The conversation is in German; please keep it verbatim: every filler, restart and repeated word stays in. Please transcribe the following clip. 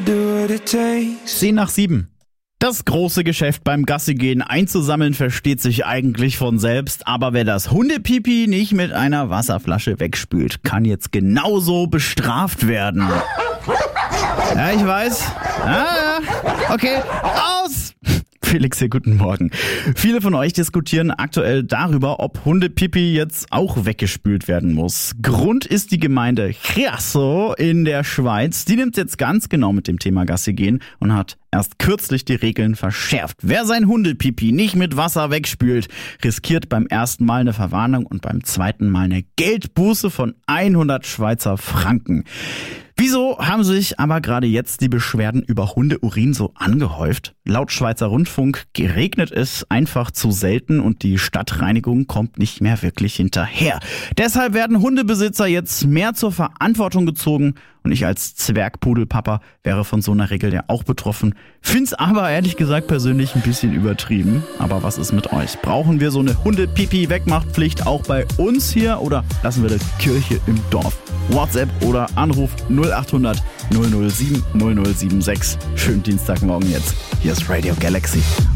zehn nach sieben. Das große Geschäft beim Gassigehen einzusammeln versteht sich eigentlich von selbst, aber wer das Hundepipi nicht mit einer Wasserflasche wegspült, kann jetzt genauso bestraft werden. Ja, ich weiß. Ah, ja. Okay, aus! Felix hier, guten Morgen. Viele von euch diskutieren aktuell darüber, ob Hundepipi jetzt auch weggespült werden muss. Grund ist die Gemeinde Chiasso in der Schweiz. Die nimmt jetzt ganz genau mit dem Thema Gassi gehen und hat erst kürzlich die Regeln verschärft. Wer sein Hundepipi nicht mit Wasser wegspült, riskiert beim ersten Mal eine Verwarnung und beim zweiten Mal eine Geldbuße von hundert Schweizer Franken. Wieso haben sich aber gerade jetzt die Beschwerden über Hundeurin so angehäuft? Laut Schweizer Rundfunk regnet es einfach zu selten und die Stadtreinigung kommt nicht mehr wirklich hinterher. Deshalb werden Hundebesitzer jetzt mehr zur Verantwortung gezogen und ich als Zwergpudelpapa wäre von so einer Regel ja auch betroffen. Find's aber ehrlich gesagt persönlich ein bisschen übertrieben. Aber was ist mit euch? Brauchen wir so eine Hundepipi-Wegmachtpflicht auch bei uns hier oder lassen wir die Kirche im Dorf? WhatsApp oder Anruf null acht hundert null null sieben null null sieben sechs. Schönen Dienstagmorgen jetzt. Hier ist Radio Galaxy.